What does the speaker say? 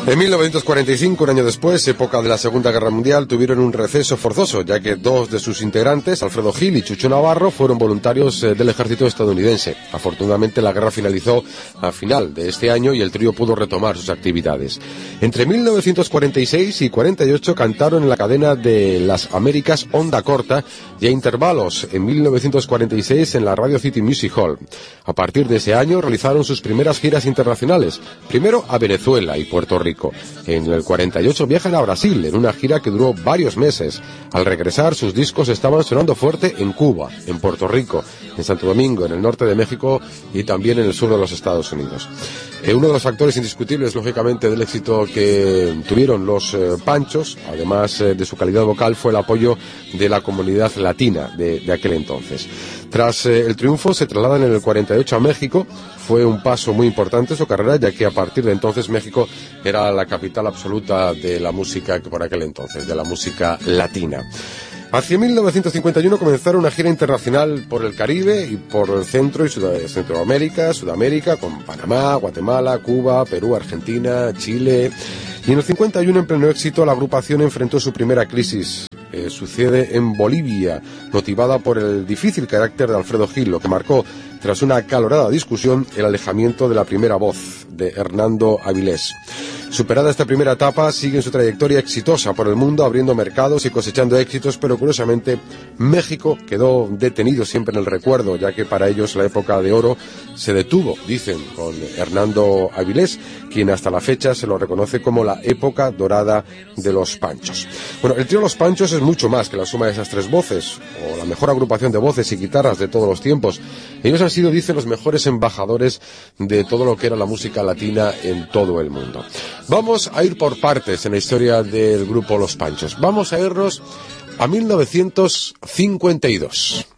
En 1945, un año después, época de la Segunda Guerra Mundial, tuvieron un receso forzoso, ya que dos de sus integrantes, Alfredo Gil y Chucho Navarro, fueron voluntarios del ejército estadounidense. Afortunadamente, la guerra finalizó a final de este año y el trío pudo retomar sus actividades. Entre 1946 y 48 cantaron en la cadena de las Américas Onda Corta y a intervalos en 1946 en la Radio City Music Hall. A partir de ese año realizaron sus primeras giras internacionales, primero a Venezuela y Puerto Rico. En el 48 viajan a Brasil en una gira que duró varios meses. Al regresar, sus discos estaban sonando fuerte en Cuba, en Puerto Rico, en Santo Domingo, en el norte de México y también en el sur de los Estados Unidos. Uno de los factores indiscutibles, lógicamente, del éxito que tuvieron los Panchos, además de su calidad vocal, fue el apoyo de la comunidad latina de aquel entonces. Tras el triunfo, se trasladan en el 48 a México. Fue un paso muy importante en su carrera, ya que a partir de entonces México era la capital absoluta de la música por aquel entonces, de la música latina. Hacia 1951 comenzaron una gira internacional por el Caribe y por el Centro y Centroamérica, Sudamérica, con Panamá, Guatemala, Cuba, Perú, Argentina, Chile. Y en el 51, en pleno éxito, la agrupación enfrentó su primera crisis. Sucede en Bolivia, motivada por el difícil carácter de Alfredo Gil, lo que marcó, tras una acalorada discusión, el alejamiento de la primera voz, de Hernando Avilés. Superada esta primera etapa, sigue su trayectoria exitosa por el mundo, abriendo mercados y cosechando éxitos, pero curiosamente México quedó detenido siempre en el recuerdo, ya que para ellos la época de oro se detuvo, dicen, con Hernando Avilés, quien hasta la fecha se lo reconoce como la época dorada de los Panchos. Bueno, el trío Los Panchos es mucho más que la suma de esas tres voces, o la mejor agrupación de voces y guitarras de todos los tiempos. Ellos han sido, dicen, los mejores embajadores de todo lo que era la música latina en todo el mundo. Vamos a ir por partes en la historia del grupo Los Panchos. Vamos a irnos a 1952.